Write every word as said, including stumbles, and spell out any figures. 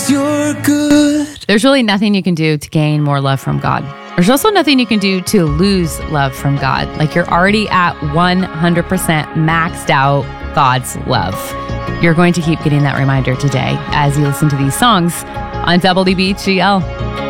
'cause you're good. There's really nothing you can do to gain more love from God. There's also nothing you can do to lose love from God. Like you're already at one hundred percent maxed out God's love. You're going to keep getting that reminder today as you listen to these songs on W B G L.